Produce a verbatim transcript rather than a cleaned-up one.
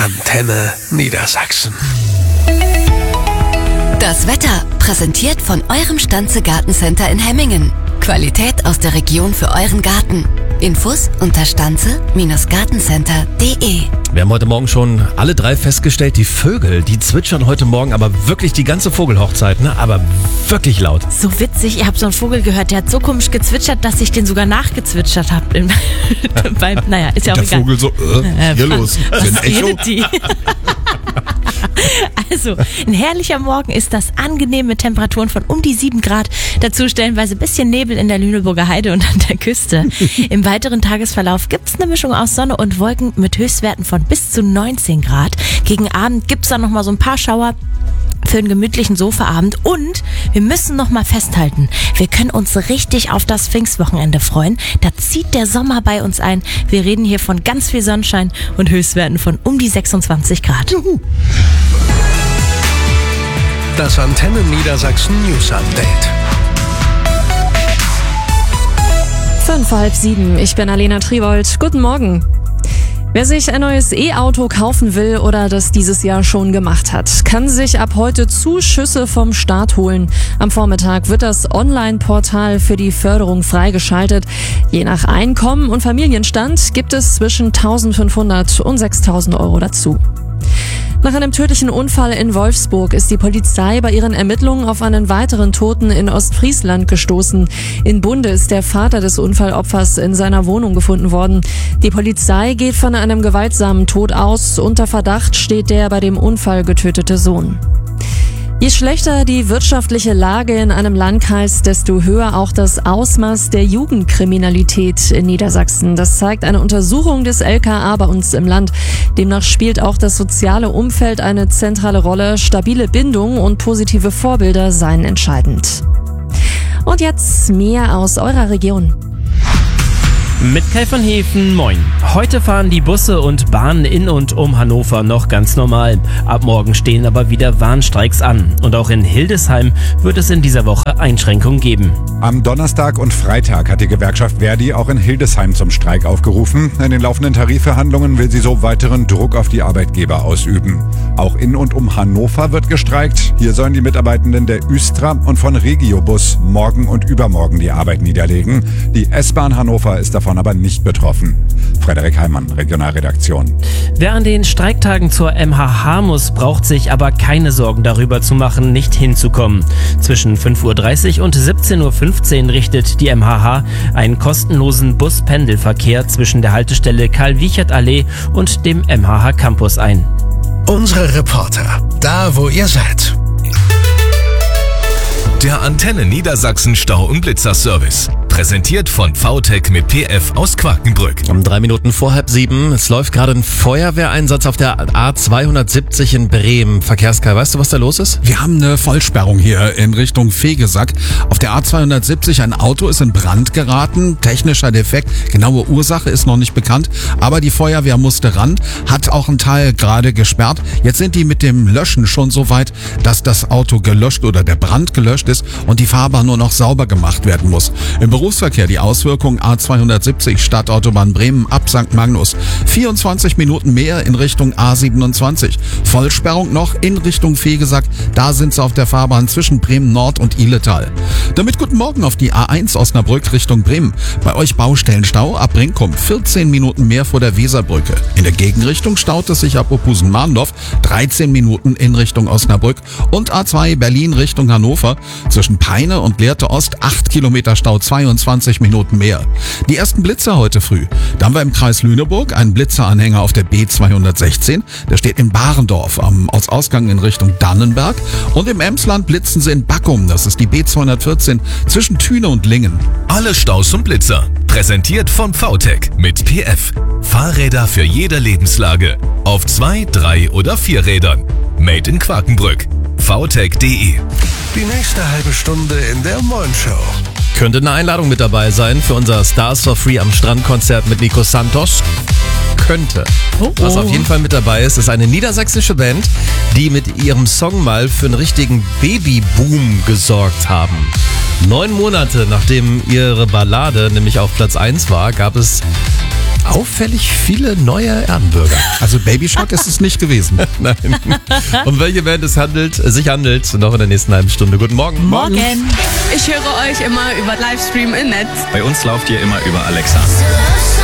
Antenne Niedersachsen. Das Wetter präsentiert von eurem Stanze Gartencenter in Hemmingen. Qualität aus der Region für euren Garten. Infos unter stanze Gartencenter punkt de. Wir haben heute Morgen schon alle drei festgestellt, die Vögel, die zwitschern heute Morgen aber wirklich die ganze Vogelhochzeit, ne? Aber wirklich laut. So witzig, ich habe so einen Vogel gehört, der hat so komisch gezwitschert, dass ich den sogar nachgezwitschert habe. Naja, ist ja auch der egal. Vogel so, äh, hier los, Was ein Echo. redet die? Also, ein herrlicher Morgen ist das, angenehm mit Temperaturen von um die sieben Grad. Dazu stellenweise ein bisschen Nebel in der Lüneburger Heide und an der Küste. Im weiteren Tagesverlauf gibt es eine Mischung aus Sonne und Wolken mit Höchstwerten von bis zu neunzehn Grad. Gegen Abend gibt es dann nochmal so ein paar Schauer für einen gemütlichen Sofaabend. Und wir müssen noch mal festhalten, wir können uns richtig auf das Pfingstwochenende freuen. Da zieht der Sommer bei uns ein. Wir reden hier von ganz viel Sonnenschein und Höchstwerten von um die sechsundzwanzig Grad. Juhu. Das Antenne Niedersachsen News Update. Fünf, halb sieben. Ich bin Alena Triwold. Guten Morgen. Wer sich ein neues E-Auto kaufen will oder das dieses Jahr schon gemacht hat, kann sich ab heute Zuschüsse vom Staat holen. Am Vormittag wird das Online-Portal für die Förderung freigeschaltet. Je nach Einkommen und Familienstand gibt es zwischen eintausendfünfhundert und sechstausend Euro dazu. Nach einem tödlichen Unfall in Wolfsburg ist die Polizei bei ihren Ermittlungen auf einen weiteren Toten in Ostfriesland gestoßen. In Bunde ist der Vater des Unfallopfers in seiner Wohnung gefunden worden. Die Polizei geht von einem gewaltsamen Tod aus. Unter Verdacht steht der bei dem Unfall getötete Sohn. Je schlechter die wirtschaftliche Lage in einem Landkreis, desto höher auch das Ausmaß der Jugendkriminalität in Niedersachsen. Das zeigt eine Untersuchung des L K A bei uns im Land. Demnach spielt auch das soziale Umfeld eine zentrale Rolle. Stabile Bindung und positive Vorbilder seien entscheidend. Und jetzt mehr aus eurer Region. Mit Kai von Hefen, moin. Heute fahren die Busse und Bahnen in und um Hannover noch ganz normal. Ab morgen stehen aber wieder Warnstreiks an. Und auch in Hildesheim wird es in dieser Woche Einschränkungen geben. Am Donnerstag und Freitag hat die Gewerkschaft Verdi auch in Hildesheim zum Streik aufgerufen. In den laufenden Tarifverhandlungen will sie so weiteren Druck auf die Arbeitgeber ausüben. Auch in und um Hannover wird gestreikt. Hier sollen die Mitarbeitenden der Üstra und von Regiobus morgen und übermorgen die Arbeit niederlegen. Die S-Bahn Hannover ist davon aber nicht betroffen. Frederik Heimann, Regionalredaktion. Wer an den Streiktagen zur M H H muss, braucht sich aber keine Sorgen darüber zu machen, nicht hinzukommen. Zwischen fünf Uhr dreißig und siebzehn Uhr fünfzehn richtet die M H H einen kostenlosen Bus-Pendelverkehr zwischen der Haltestelle Karl-Wiechert-Allee und dem M H H Campus ein. Unsere Reporter, da wo ihr seid. Der Antenne Niedersachsen Stau- und Blitzerservice. Präsentiert von V T E C mit P F aus Quakenbrück. Um drei Minuten vor halb sieben. Es läuft gerade ein Feuerwehreinsatz auf der A zweihundertsiebzig in Bremen. Verkehrskar, weißt du, was da los ist? Wir haben eine Vollsperrung hier in Richtung Fegesack. Auf der A zweihundertsiebzig ein Auto ist in Brand geraten. Technischer Defekt. Genaue Ursache ist noch nicht bekannt. Aber die Feuerwehr musste ran. Hat auch einen Teil gerade gesperrt. Jetzt sind die mit dem Löschen schon so weit, dass das Auto gelöscht oder der Brand gelöscht ist und die Fahrbahn nur noch sauber gemacht werden muss. Im Berufsverkehr die Auswirkungen A zweihundertsiebzig Stadtautobahn Bremen ab Sankt Magnus. vierundzwanzig Minuten mehr in Richtung A siebenundzwanzig. Vollsperrung noch in Richtung Fegesack. Da sind sie auf der Fahrbahn zwischen Bremen Nord und Ihletal. Damit guten Morgen auf die A eins Osnabrück Richtung Bremen. Bei euch Baustellenstau ab Brinkum. vierzehn Minuten mehr vor der Weserbrücke. In der Gegenrichtung staut es sich ab Opusen-Mahndorf. dreizehn Minuten in Richtung Osnabrück. Und A zwei Berlin Richtung Hannover. Zwischen Peine und Lehrte Ost acht Kilometer Stau, zweiundzwanzig Minuten mehr. Die ersten Blitzer heute früh. Da haben wir im Kreis Lüneburg einen Blitzeranhänger auf der B zweihundertsechzehn. Der steht in Barendorf am Ausgang in Richtung Dannenberg. Und im Emsland blitzen sie in Backum. Das ist die B zweihundertvierzehn zwischen Thüne und Lingen. Alle Staus und Blitzer. Präsentiert von V T E C mit P F. Fahrräder für jede Lebenslage. Auf zwei, drei oder vier Rädern. Made in Quakenbrück. V T E C punkt de. Die nächste halbe Stunde in der Mornshow. Könnte eine Einladung mit dabei sein für unser Stars for Free am Strand-Konzert mit Nico Santos. Könnte. Oh, oh. Was auf jeden Fall mit dabei ist, ist eine niedersächsische Band, die mit ihrem Song mal für einen richtigen Babyboom gesorgt haben. Neun Monate nachdem ihre Ballade nämlich auf Platz eins war, gab es auffällig viele neue Erdenbürger. Also Baby Shark ist es nicht gewesen. Nein. Um welche Band es handelt, sich handelt, noch in der nächsten halben Stunde. Guten Morgen. Morgen. Ich höre euch immer über Livestream im Netz. Bei uns lauft ihr immer über Alexa. So